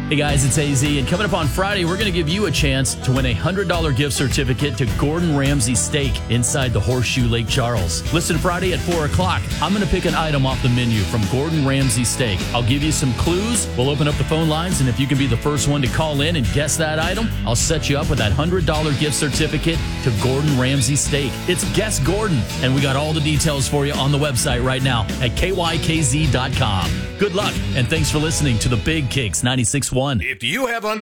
Hey guys, it's AZ, and coming up on Friday, we're going to give you a chance to win a $100 gift certificate to Gordon Ramsay Steak inside the Horseshoe Lake Charles. Listen Friday at 4 o'clock. I'm going to pick an item off the menu from Gordon Ramsay Steak. I'll give you some clues. We'll open up the phone lines, and if you can be the first one to call in and guess that item, I'll set you up with that $100 gift certificate to Gordon Ramsay Steak. It's Guess Gordon, and we got all the details for you on the website right now at kykz.com. Good luck, and thanks for listening to the Big Kicks 96.1. If you have